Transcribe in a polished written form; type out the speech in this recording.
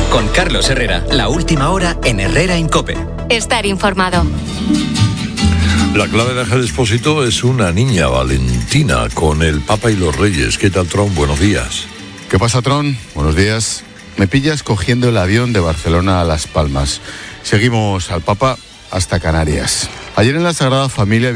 Con Carlos Herrera, la última hora en Herrera en COPE. Estar informado. La clave de Ángel Expósito es una niña, Valentina, con el Papa y los Reyes. ¿Qué tal, Tron? Buenos días. ¿Qué pasa, Tron? Buenos días. Me pillas cogiendo el avión de Barcelona a Las Palmas. Seguimos al Papa hasta Canarias. Ayer en la Sagrada Familia